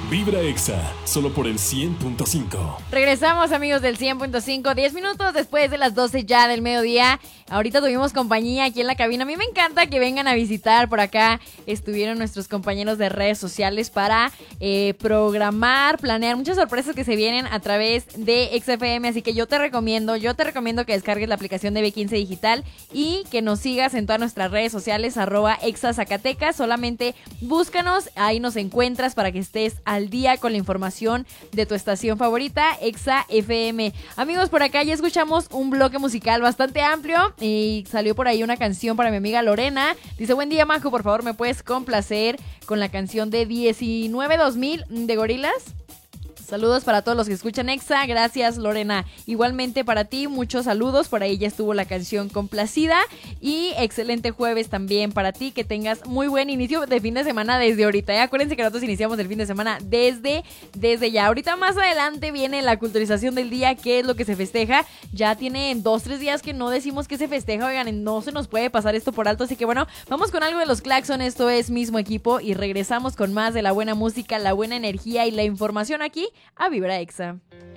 Vibra Exa, solo por el 100.5. Regresamos, amigos del 100.5, 10 minutos después de las 12 ya del mediodía. Ahorita tuvimos compañía aquí en la cabina. A mí me encanta que vengan a visitar por acá. Estuvieron nuestros compañeros de redes sociales para programar, planear muchas sorpresas que se vienen a través de XFM. Así que yo te recomiendo que descargues la aplicación de B15 Digital y que nos sigas en todas nuestras redes sociales, @ExaZacatecas. Solamente búscanos, ahí nos encuentras para que estés al día con la información de tu estación favorita, Exa FM. Amigos, por acá ya escuchamos un bloque musical bastante amplio y salió por ahí una canción para mi amiga Lorena. Dice: buen día, Majo, por favor, ¿me puedes complacer con la canción de 19-2000 de Gorillaz? Saludos para todos los que escuchan Exa. Gracias, Lorena. Igualmente para ti, muchos saludos. Por ahí ya estuvo la canción complacida. Y excelente jueves también para ti. Que tengas muy buen inicio de fin de semana desde ahorita. Acuérdense que nosotros iniciamos el fin de semana desde ya. Ahorita más adelante viene la culturización del día. ¿Qué es lo que se festeja? Ya tiene 2-3 días que no decimos que se festeja. Oigan, no se nos puede pasar esto por alto. Así que bueno, vamos con algo de los Claxon. Esto es Mismo Equipo. Y regresamos con más de la buena música, la buena energía y la información aquí a Vibra Exa.